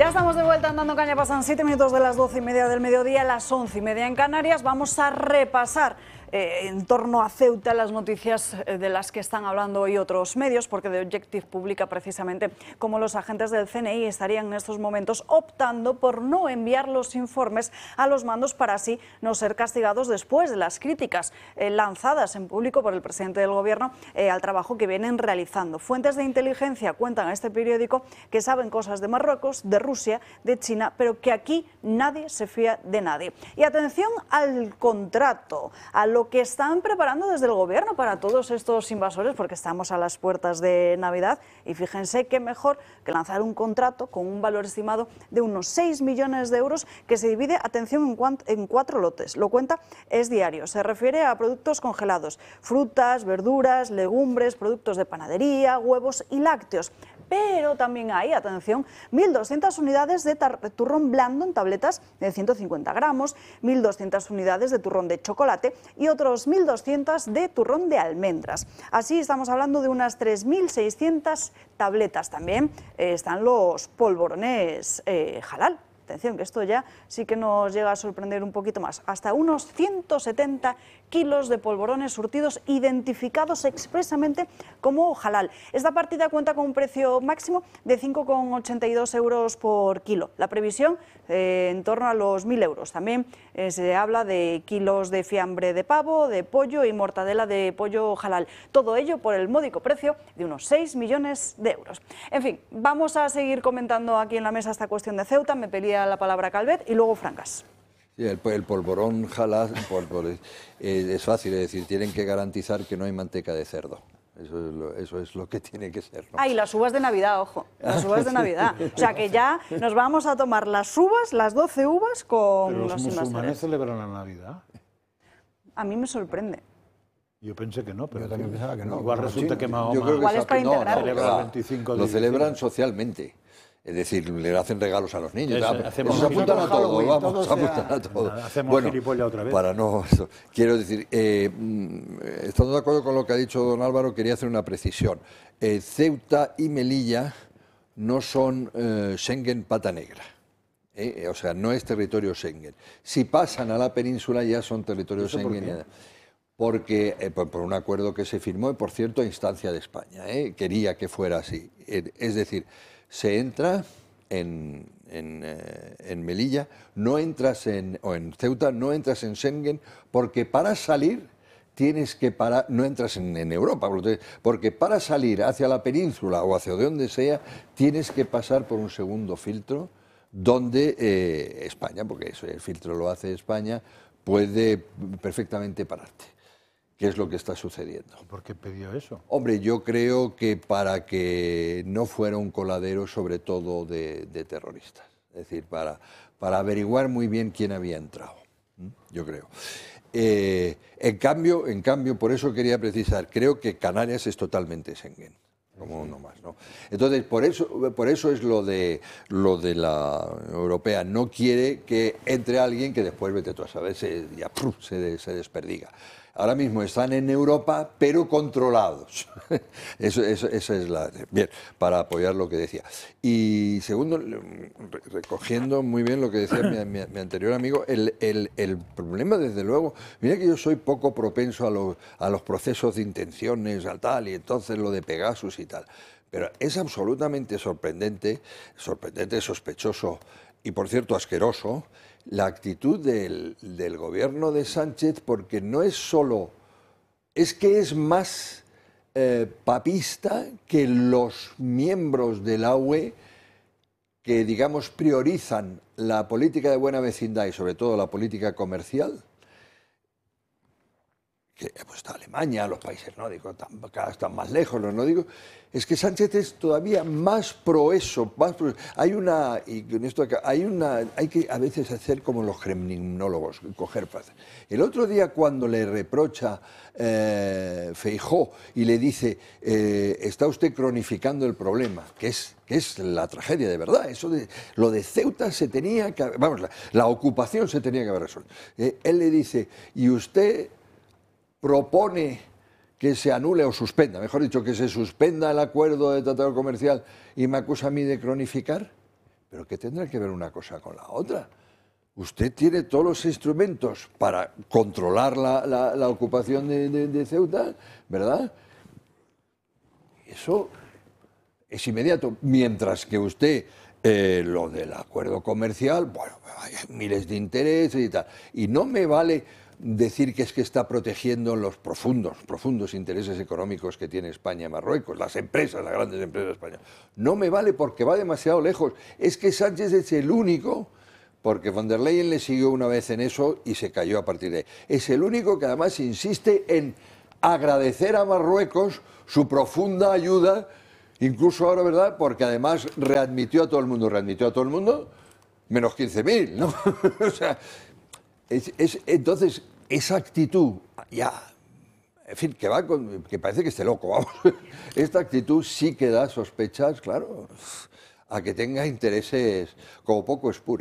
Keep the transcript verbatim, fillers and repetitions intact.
estamos de vuelta andando caña, pasan siete minutos de las doce y media del mediodía, las once y media en Canarias. Vamos a repasar eh, en torno a Ceuta las noticias eh, de las que están hablando hoy otros medios, porque The Objective publica precisamente cómo los agentes del C N I estarían en estos momentos optando por no enviar los informes a los mandos para así no ser castigados después de las críticas eh, lanzadas en público por el presidente del gobierno eh, al trabajo que vienen realizando. Fuentes de inteligencia cuentan a este periódico que saben cosas de Marruecos, de Rusia, de China, pero que aquí nadie se fía de nadie. Y atención al contrato, a lo que están preparando desde el gobierno para todos estos invasores, porque estamos a las puertas de Navidad, y fíjense qué mejor que lanzar un contrato con un valor estimado de unos seis millones de euros que se divide, atención, en, en cuatro lotes. Lo cuenta Es Diario. Se refiere a productos congelados, frutas, verduras, legumbres, productos de panadería, huevos y lácteos. Pero también hay, atención, mil doscientas unidades de turrón blando en tabletas de ciento cincuenta gramos, mil doscientas unidades de turrón de chocolate y otros mil doscientas de turrón de almendras. Así estamos hablando de unas tres mil seiscientas tabletas. También eh, están los polvorones eh, halal. Atención, que esto ya sí que nos llega a sorprender un poquito más. Hasta unos ciento setenta kilos de polvorones surtidos identificados expresamente como halal. Esta partida cuenta con un precio máximo de cinco coma ochenta y dos euros por kilo. La previsión eh, en torno a los mil euros. También eh, se habla de kilos de fiambre de pavo, de pollo y mortadela de pollo halal. Todo ello por el módico precio de unos seis millones de euros. En fin, vamos a seguir comentando aquí en la mesa esta cuestión de Ceuta. Me pedía la palabra Calvet y luego Francas. Sí, el, el polvorón halal por, por, eh, es fácil, es decir, tienen que garantizar que no hay manteca de cerdo. Eso es lo, eso es lo que tiene que ser, ¿no? Ah, y las uvas de Navidad, ojo, las uvas de Navidad. O sea que ya nos vamos a tomar las uvas, las doce uvas con Pero los, los musulmanes invasores. celebran la Navidad. A mí me sorprende. Yo pensé que no, pero yo también pensaba que no. Igual resulta que Mahoma Yo creo que Igual es para no, integrarlo. no, celebra claro, el veinticinco de lo celebran diciembre. socialmente. Es decir, le hacen regalos a los niños. Eso, Eso, hacemos se apuntan a todo, Halloween, vamos, todo se apuntan sea- a todo. Hacemos Bueno, gilipollas otra vez. para no, eso, quiero decir, eh, mm, estando de acuerdo con lo que ha dicho don Álvaro, quería hacer una precisión. Eh, Ceuta y Melilla no son eh, Schengen pata negra. Eh, o sea, no es territorio Schengen. Si pasan a la península ya son territorio ¿Eso por Schengen. qué? Porque eh, por, por un acuerdo que se firmó, y por cierto, a instancia de España, eh, quería que fuera así. Eh, es decir, se entra en, en, eh, en Melilla, no entras en, o en Ceuta, no entras en Schengen, porque para salir tienes que parar, no entras en, en Europa, porque para salir hacia la península o hacia donde sea, tienes que pasar por un segundo filtro, donde eh, España, porque eso, el filtro lo hace España, puede perfectamente pararte. ¿Qué es lo que está sucediendo? ¿Por qué pidió eso? Hombre, yo creo que para que no fuera un coladero sobre todo de, de terroristas. Es decir, para, para averiguar muy bien quién había entrado. ¿Mm? Yo creo. Eh, en cambio, en cambio, por eso quería precisar, creo que Canarias es totalmente Schengen. Como uno más, ¿no? Entonces, por eso, por eso es lo de, lo de la europea. No quiere que entre alguien que después, vete tú a saber, se, ya, ¡pruf! se, se desperdiga. Ahora mismo están en Europa, pero controlados. Eso, eso, esa es la... Bien, para apoyar lo que decía. Y segundo, recogiendo muy bien lo que decía mi, mi, mi anterior amigo, el, el, el problema, desde luego, mira que yo soy poco propenso a los, a los procesos de intenciones, al tal, y entonces lo de Pegasus y tal. Pero es absolutamente sorprendente, sorprendente, sospechoso y, por cierto, asqueroso, la actitud del, del gobierno de Sánchez, porque no es solo, es que es más eh, papista que los miembros de la U E que, digamos, priorizan la política de buena vecindad y sobre todo la política comercial, que pues, está Alemania, los países nórdicos están, cada vez están más lejos, los nórdicos, es que Sánchez es todavía más pro eso, más pro, hay una, y con esto acá, hay una, hay que a veces hacer como los kremlinólogos, coger frases. El otro día cuando le reprocha eh, Feijóo y le dice, eh, está usted cronificando el problema, que es, que es la tragedia de verdad, eso de, lo de Ceuta se tenía que, vamos, la, la ocupación se tenía que haber resuelto. Eh, él le dice, y usted propone que se anule o suspenda, mejor dicho, que se suspenda el acuerdo de tratado comercial y me acusa a mí de cronificar. Pero ¿qué tendrá que ver una cosa con la otra? Usted tiene todos los instrumentos para controlar la, la, la ocupación de, de, de Ceuta, ¿verdad? Eso es inmediato. Mientras que usted, eh, lo del acuerdo comercial, bueno, hay miles de intereses y tal. Y no me vale decir que es que está protegiendo los profundos, profundos intereses económicos que tiene España y Marruecos, las empresas, las grandes empresas españolas. No me vale porque va demasiado lejos. Es que Sánchez es el único, porque von der Leyen le siguió una vez en eso y se cayó a partir de ahí. Es el único que además insiste en agradecer a Marruecos su profunda ayuda, incluso ahora, ¿verdad? Porque además readmitió a todo el mundo, readmitió a todo el mundo, menos quince mil, ¿no? O sea, es, es, entonces, esa actitud, ya, en fin, que va con, que parece que esté loco, vamos. Esta actitud sí que da sospechas, claro, a que tenga intereses como poco espurios.